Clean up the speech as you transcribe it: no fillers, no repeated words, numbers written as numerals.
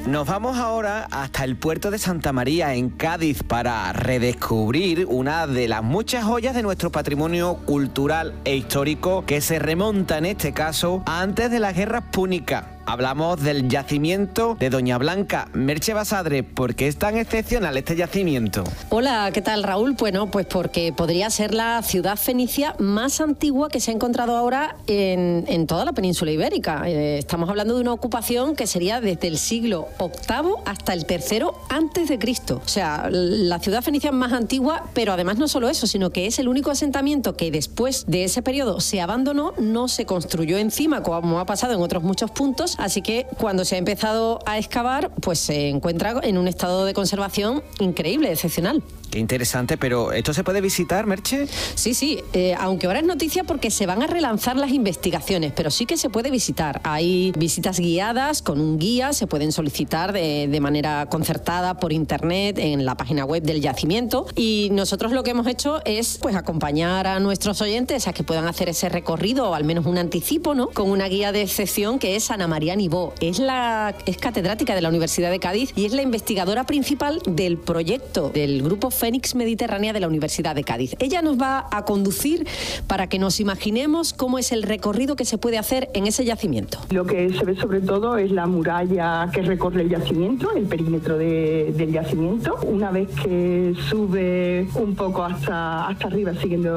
Nos vamos ahora hasta el puerto de Santa María, en Cádiz, para redescubrir una de las muchas joyas de nuestro patrimonio cultural e histórico que se remonta, en este caso, antes de las guerras púnicas. Hablamos del yacimiento de Doña Blanca. Merche Basadre, ¿por qué es tan excepcional este yacimiento? Hola, ¿qué tal, Raúl? Bueno, pues porque podría ser la ciudad fenicia más antigua que se ha encontrado ahora en toda la península ibérica. Estamos hablando de una ocupación que sería desde el siglo VIII hasta el III antes de Cristo. O sea, la ciudad fenicia más antigua, pero además no solo eso, sino que es el único asentamiento que después de ese periodo se abandonó, no se construyó encima, como ha pasado en otros muchos puntos. Así que cuando se ha empezado a excavar, pues se encuentra en un estado de conservación increíble, excepcional. Qué interesante, pero ¿esto se puede visitar, Merche? Sí, aunque ahora es noticia porque se van a relanzar las investigaciones, pero sí que se puede visitar. Hay visitas guiadas con un guía, se pueden solicitar de manera concertada por internet en la página web del yacimiento, y nosotros lo que hemos hecho es pues acompañar a nuestros oyentes a que puedan hacer ese recorrido, o al menos un anticipo, ¿no?, con una guía de excepción que es Ana María Nibó. Es catedrática de la Universidad de Cádiz y es la investigadora principal del proyecto del Grupo Fénix Mediterránea de la Universidad de Cádiz. Ella nos va a conducir para que nos imaginemos cómo es el recorrido que se puede hacer en ese yacimiento. Lo que se ve sobre todo es la muralla que recorre el yacimiento, el perímetro del yacimiento. Una vez que sube un poco hasta arriba siguiendo